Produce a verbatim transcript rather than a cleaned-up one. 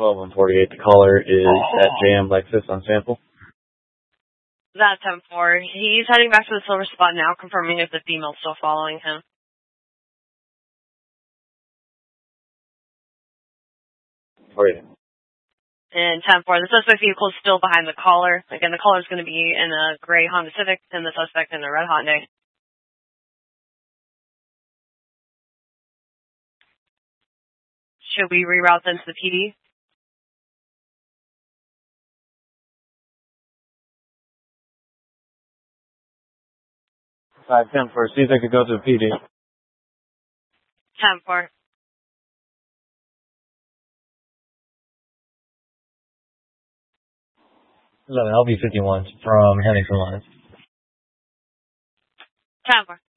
twelve one forty-eight. The caller is at J M Lexus on sample. That's ten four. He's heading back to the silver spot now, confirming if the female's still following him. forty-eight. And ten four, the suspect vehicle is still behind the caller. Again, the caller is going to be in a gray Honda Civic and the suspect in a red Hyundai. Should we reroute them to the P D? five ten four, see if they could go to the P D. ten four. eleven L B fifty-one from Henningsen Lines. ten four.